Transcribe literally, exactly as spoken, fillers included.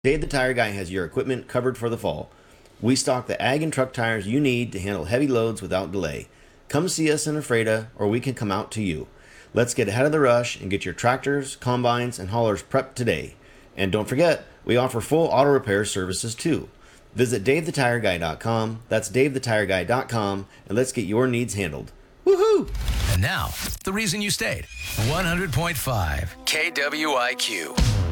Dave the Tire Guy has your equipment covered for the fall. We stock the ag and truck tires you need to handle heavy loads without delay. Come see us in Ephrata, or we can come out to you. Let's get ahead of the rush and get your tractors, combines, and haulers prepped today. And don't forget, we offer full auto repair services too. Visit Dave the Tire Guy dot com, that's Dave the Tire Guy dot com, and let's get your needs handled. Woohoo! And now, the reason you stayed. one hundred point five K W I Q.